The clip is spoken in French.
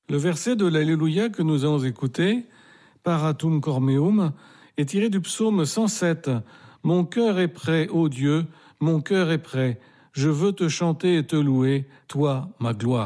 Le verset de l'Alléluia que nous allons écouter, Paratum Cormeum, est tiré du psaume 107. « Mon cœur est prêt, ô Dieu, mon cœur est prêt. Je veux te chanter et te louer, toi, ma gloire. »